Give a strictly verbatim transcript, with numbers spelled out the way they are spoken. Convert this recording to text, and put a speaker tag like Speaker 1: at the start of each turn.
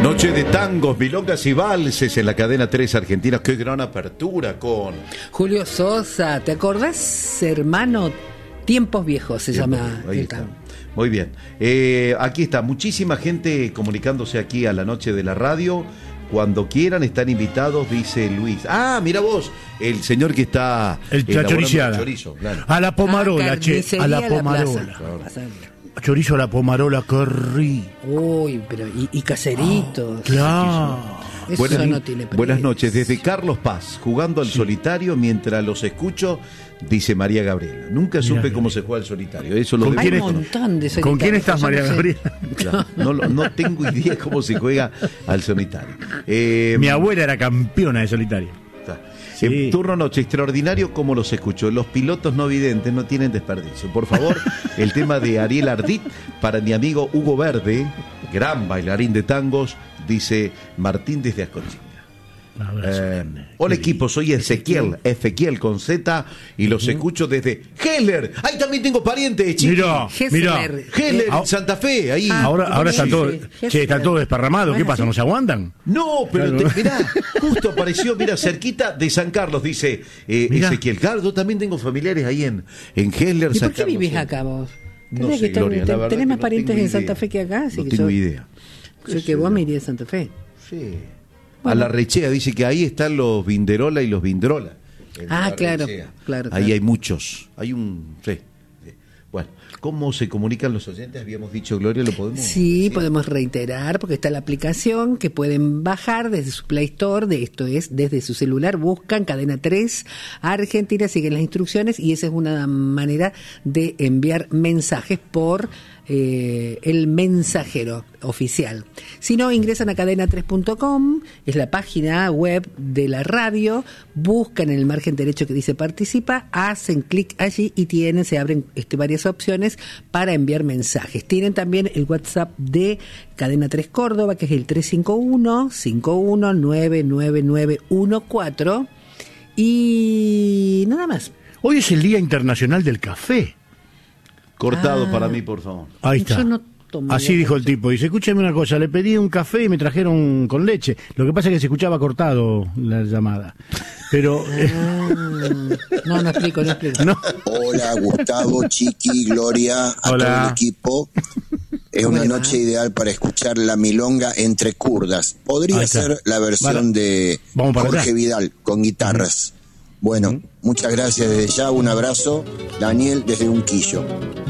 Speaker 1: Noche de tangos, milongas y valses en la cadena tres Argentina. Qué gran apertura con
Speaker 2: Julio Sosa. ¿Te acordás, hermano? Tiempos Viejos se
Speaker 1: Tiempo,
Speaker 2: llama
Speaker 1: ahí
Speaker 2: el
Speaker 1: está.
Speaker 2: tango.
Speaker 1: Muy bien. Eh, aquí está, muchísima gente comunicándose aquí a la noche de la radio. Cuando quieran están invitados, dice Luis. Ah, mira vos, el señor que está
Speaker 3: El
Speaker 1: elaborando
Speaker 3: choriciada.
Speaker 1: chorizo, claro.
Speaker 3: A la pomarola,
Speaker 2: Ah,
Speaker 3: che, a la
Speaker 2: carnicería
Speaker 3: pomarola.
Speaker 2: Plaza.
Speaker 3: Chorizo a la pomarola, qué rico.
Speaker 2: Uy, pero y, y caseritos.
Speaker 3: Claro.
Speaker 2: Eso
Speaker 1: Buenas,
Speaker 2: no tiene precio.
Speaker 1: buenas noches, desde Carlos Paz, jugando al solitario mientras los escucho, dice María Gabriela. Nunca supe
Speaker 3: Mirá,
Speaker 1: cómo
Speaker 3: mirá.
Speaker 1: se juega al solitario. Eso lo
Speaker 3: ¿Con
Speaker 1: debo
Speaker 2: Hay
Speaker 3: quién
Speaker 2: un
Speaker 1: conocer.
Speaker 2: montón de solitarios.
Speaker 3: ¿Con quién estás,
Speaker 2: yo no
Speaker 3: María
Speaker 2: sé.
Speaker 3: Gabriela?
Speaker 1: Claro, no, lo- no tengo idea cómo se juega al solitario. Eh,
Speaker 3: Mi abuela era campeona de solitario.
Speaker 1: Está.
Speaker 3: Sí.
Speaker 1: En turno noche, extraordinario como los escucho. Los pilotos no videntes no tienen desperdicio. Por favor, el tema de Ariel Ardit para mi amigo Hugo Verde, gran bailarín de tangos, dice Martín desde Ascochina.
Speaker 3: Un abrazo
Speaker 1: Eh,
Speaker 3: grande.
Speaker 1: hola
Speaker 3: Qué
Speaker 1: equipo, soy Ezequiel, Ezequiel con Z y los escucho desde Heller. Ahí también tengo parientes, chicos.
Speaker 3: Mirá, mirá.
Speaker 2: Hessler.
Speaker 1: Heller,
Speaker 3: Ah,
Speaker 1: en Santa Fe, ahí.
Speaker 2: Ah,
Speaker 3: Ahora, ahora
Speaker 2: sí,
Speaker 3: están
Speaker 2: sí,
Speaker 3: todos,
Speaker 2: sí.
Speaker 3: che, están todos desparramados. ¿Qué
Speaker 2: ¿No es
Speaker 3: pasa?
Speaker 2: así?
Speaker 3: ¿No se aguantan?
Speaker 1: No, pero
Speaker 3: Claro.
Speaker 1: te- mirá, justo apareció, mira, cerquita de San Carlos, dice eh,
Speaker 3: Mirá.
Speaker 1: Ezequiel. Claro, yo también tengo familiares ahí en, en Heller,
Speaker 2: ¿Y
Speaker 1: San
Speaker 2: por qué
Speaker 1: Carlos.
Speaker 2: vivís acá vos?
Speaker 1: No
Speaker 2: ¿Tenés
Speaker 1: sé,
Speaker 2: que estar-
Speaker 1: Gloria, la
Speaker 2: te-
Speaker 1: verdad
Speaker 2: ¿Tenés
Speaker 1: que
Speaker 2: más
Speaker 1: no
Speaker 2: parientes
Speaker 1: tengo
Speaker 2: en Santa
Speaker 1: idea.
Speaker 2: Fe que acá? Así
Speaker 1: No
Speaker 2: que
Speaker 1: tengo
Speaker 2: yo,
Speaker 1: idea.
Speaker 2: Yo
Speaker 1: ¿Qué
Speaker 2: que
Speaker 1: sé
Speaker 2: vos
Speaker 1: yo?
Speaker 2: me iría a Santa Fe.
Speaker 1: Sí. A la Rechea, dice que ahí están los Vinderola y los Vindrola. En
Speaker 2: Ah,
Speaker 1: la
Speaker 2: claro,
Speaker 1: Rechea.
Speaker 2: claro,
Speaker 1: Ahí
Speaker 2: claro.
Speaker 1: hay muchos. Hay un. Sí, sí. Bueno, ¿cómo se comunican los oyentes? Habíamos dicho, Gloria, ¿lo podemos
Speaker 2: Sí,
Speaker 1: decir?
Speaker 2: podemos reiterar porque está la aplicación que pueden bajar desde su Play Store, de esto es, desde su celular, buscan Cadena tres Argentina, siguen las instrucciones y esa es una manera de enviar mensajes por eh, el mensajero oficial. Si no, ingresan a cadena tres punto com, es la página web de la radio, buscan en el margen derecho que dice participa, hacen clic allí y tienen, se abren este, varias opciones para enviar mensajes. Tienen también el WhatsApp de Cadena tres Córdoba, que es el tres cinco uno, cinco uno nueve nueve nueve uno cuatro y nada más.
Speaker 3: Hoy es el Día Internacional del Café.
Speaker 1: Cortado
Speaker 2: Ah.
Speaker 1: para mí, por favor.
Speaker 3: Ahí está.
Speaker 2: Yo no tomo
Speaker 3: Así dijo el
Speaker 2: café.
Speaker 3: tipo. Dice, escúcheme una cosa, le pedí un café y me trajeron con leche. Lo que pasa es que se escuchaba cortado la llamada. Pero...
Speaker 2: Ah, no, no explico, no explico.
Speaker 3: no.
Speaker 4: Hola Gustavo, Chiqui, Gloria, a
Speaker 3: Hola.
Speaker 4: todo el equipo. Es una
Speaker 2: Hola.
Speaker 4: noche ideal para escuchar la milonga entre kurdas. Podría
Speaker 3: Ahí está.
Speaker 4: ser la versión
Speaker 3: Vale.
Speaker 4: de
Speaker 3: Vamos para
Speaker 4: Jorge
Speaker 3: allá.
Speaker 4: Vidal con guitarras. Bueno, muchas gracias desde ya, un abrazo. Daniel desde Unquillo.